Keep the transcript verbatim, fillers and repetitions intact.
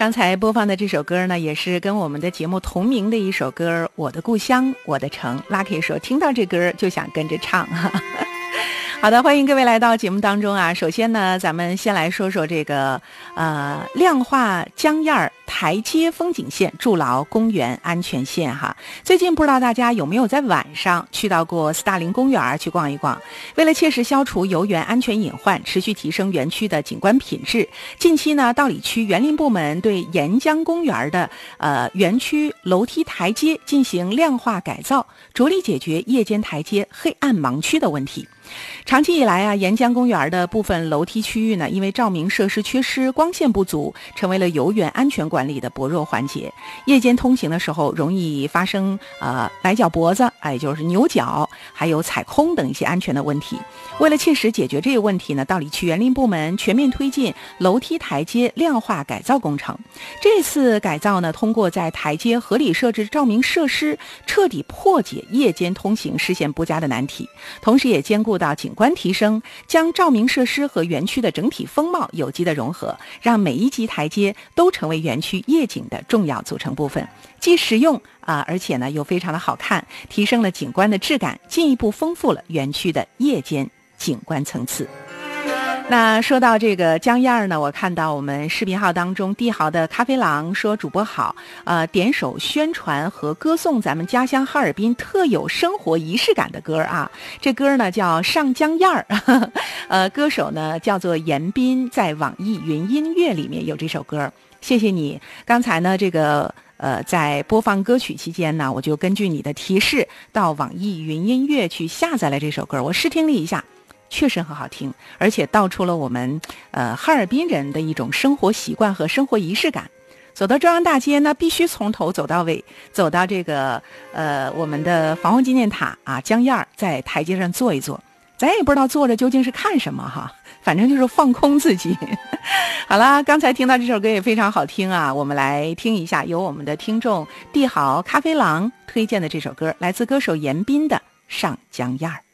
刚才播放的这首歌呢，也是跟我们的节目同名的一首歌，《我的故乡我的城》。 Lucky 说听到这歌就想跟着唱。好的，欢迎各位来到节目当中啊。首先呢，咱们先来说说这个呃亮化江堰台阶风景线筑牢公园安全线哈。最近不知道大家有没有在晚上去到过斯大林公园去逛一逛？为了切实消除游园安全隐患，持续提升园区的景观品质，近期呢，道里区园林部门对沿江公园的呃园区楼梯台阶进行亮化改造，着力解决夜间台阶黑暗盲区的问题。长期以来啊，沿江公园的部分楼梯区域呢，因为照明设施缺失、光线不足，成为了游园安全管理的薄弱环节。夜间通行的时候，容易发生呃崴脚脖子，哎，就是牛角，还有踩空等一些安全的问题。为了切实解决这个问题呢，道里区园林部门全面推进楼梯台阶亮化改造工程。这次改造呢，通过在台阶合理设置照明设施，彻底破解夜间通行视线不佳的难题，同时也兼顾到景观提升，将照明设施和园区的整体风貌有机的融合，让每一级台阶都成为园区夜景的重要组成部分，既实用啊，而且呢又非常的好看，提升了景观的质感，进一步丰富了园区的夜间景观层次。那说到这个江堰呢，我看到我们视频号当中帝豪的咖啡郎说，主播好，呃，点首宣传和歌颂咱们家乡哈尔滨特有生活仪式感的歌啊。这歌呢叫《上江堰》，呃，歌手呢叫做严彬，在网易云音乐里面有这首歌。谢谢你。刚才呢这个呃在播放歌曲期间呢，我就根据你的提示到网易云音乐去下载了这首歌，我试听了一下。确实很好听，而且道出了我们呃哈尔滨人的一种生活习惯和生活仪式感。走到中央大街呢，必须从头走到尾，走到这个呃我们的防洪纪念塔啊江堰，在台阶上坐一坐，咱也不知道坐着究竟是看什么哈，反正就是放空自己。好啦，刚才听到这首歌也非常好听啊，我们来听一下由我们的听众帝豪咖啡郎推荐的这首歌，来自歌手严彬的《上江堰》。